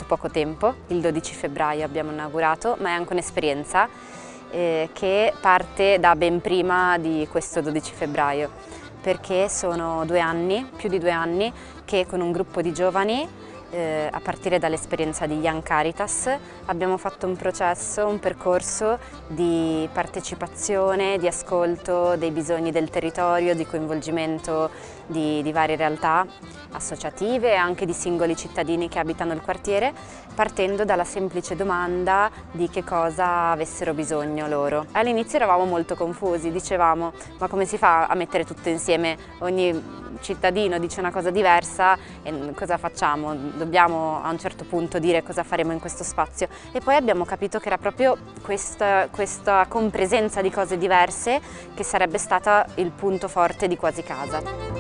molto poco tempo, il 12 febbraio abbiamo inaugurato, ma è anche un'esperienza che parte da ben prima di questo 12 febbraio, perché sono 2 anni, più di 2 anni, che con un gruppo di giovani, a partire dall'esperienza di Young Caritas, abbiamo fatto un processo, un percorso di partecipazione, di ascolto dei bisogni del territorio, di coinvolgimento di varie realtà associative e anche di singoli cittadini che abitano il quartiere, partendo dalla semplice domanda di che cosa avessero bisogno loro. All'inizio eravamo molto confusi, dicevamo ma come si fa a mettere tutto insieme? Ogni cittadino dice una cosa diversa e cosa facciamo? Dobbiamo a un certo punto dire cosa faremo in questo spazio, e poi abbiamo capito che era proprio questa compresenza di cose diverse che sarebbe stata il punto forte di Quasi Casa.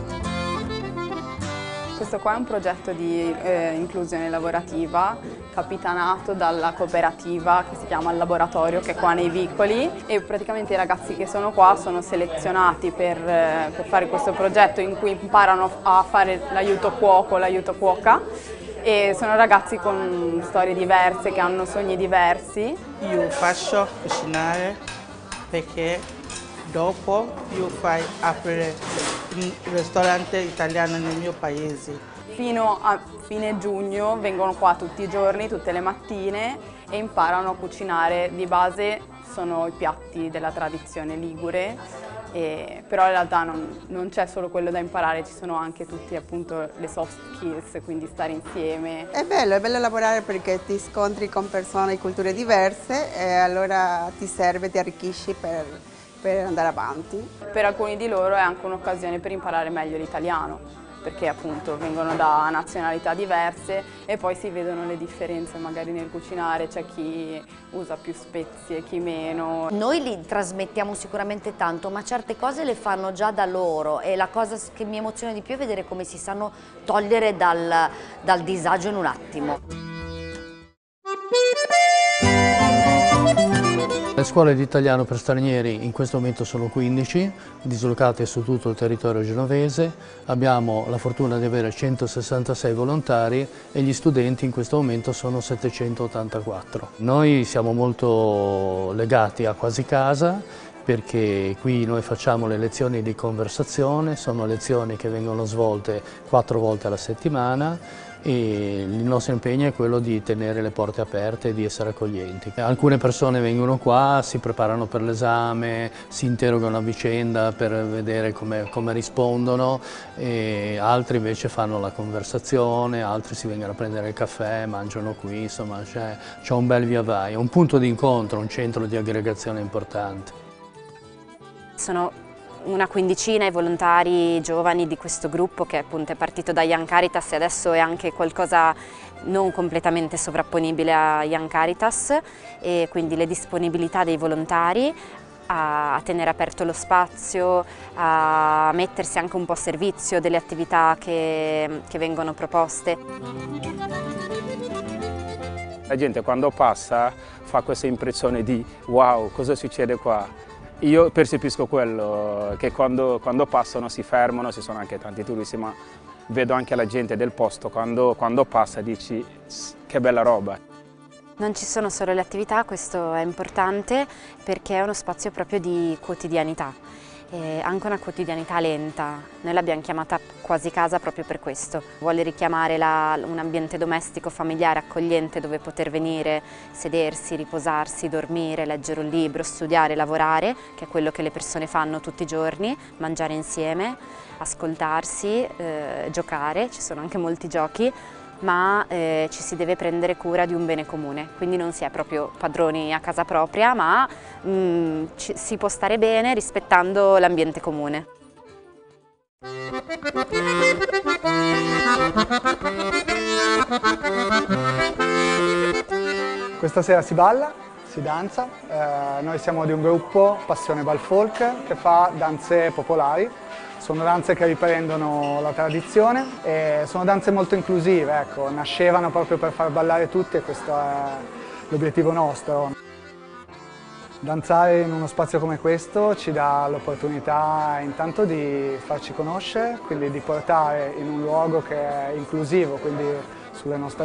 Questo qua è un progetto di inclusione lavorativa capitanato dalla cooperativa che si chiama Il Laboratorio, che è qua nei vicoli, e praticamente i ragazzi che sono qua sono selezionati per fare questo progetto in cui imparano a fare l'aiuto cuoco, l'aiuto cuoca, e sono ragazzi con storie diverse, che hanno sogni diversi. Io faccio cucinare perché dopo io fai aprire un ristorante italiano nel mio paese. Fino a fine giugno vengono qua tutti i giorni, tutte le mattine, e imparano a cucinare. Di base sono i piatti della tradizione ligure, però in realtà non c'è solo quello da imparare, ci sono anche tutte appunto le soft skills, quindi stare insieme. È bello lavorare perché ti scontri con persone di culture diverse e allora ti serve, ti arricchisci per andare avanti. Per alcuni di loro è anche un'occasione per imparare meglio l'italiano, perché appunto vengono da nazionalità diverse e poi si vedono le differenze magari nel cucinare, c'è chi usa più spezie, chi meno. Noi li trasmettiamo sicuramente tanto, ma certe cose le fanno già da loro, e la cosa che mi emoziona di più è vedere come si sanno togliere dal disagio in un attimo. Le scuole di italiano per stranieri in questo momento sono 15, dislocate su tutto il territorio genovese. Abbiamo la fortuna di avere 166 volontari e gli studenti in questo momento sono 784. Noi siamo molto legati a Quasi Casa perché qui noi facciamo le lezioni di conversazione, sono lezioni che vengono svolte 4 volte alla settimana, e il nostro impegno è quello di tenere le porte aperte e di essere accoglienti. Alcune persone vengono qua, si preparano per l'esame, si interrogano a vicenda per vedere come rispondono, e altri invece fanno la conversazione, altri si vengono a prendere il caffè, mangiano qui, insomma c'è un bel via vai, un punto di incontro, un centro di aggregazione importante. Sono una quindicina i volontari giovani di questo gruppo, che appunto è partito da Young Caritas e adesso è anche qualcosa non completamente sovrapponibile a Young Caritas, e quindi le disponibilità dei volontari a tenere aperto lo spazio, a mettersi anche un po' a servizio delle attività che vengono proposte. La gente quando passa fa questa impressione di wow, cosa succede qua? Io percepisco quello, che quando passano si fermano, ci sono anche tanti turisti, ma vedo anche la gente del posto, quando passa dici che bella roba. Non ci sono solo le attività, questo è importante perché è uno spazio proprio di quotidianità. Anche una quotidianità lenta, noi l'abbiamo chiamata Quasi Casa proprio per questo. Vuole richiamare un ambiente domestico, familiare, accogliente, dove poter venire, sedersi, riposarsi, dormire, leggere un libro, studiare, lavorare, che è quello che le persone fanno tutti i giorni, mangiare insieme, ascoltarsi, giocare, ci sono anche molti giochi, ma ci si deve prendere cura di un bene comune, quindi non si è proprio padroni a casa propria, ma si può stare bene rispettando l'ambiente comune. Questa sera si balla, si danza, noi siamo di un gruppo Passione Val Folk che fa danze popolari. Sono danze che riprendono la tradizione e sono danze molto inclusive, ecco, nascevano proprio per far ballare tutti e questo è l'obiettivo nostro. Danzare in uno spazio come questo ci dà l'opportunità intanto di farci conoscere, quindi di portare in un luogo che è inclusivo, quindi sulle nostre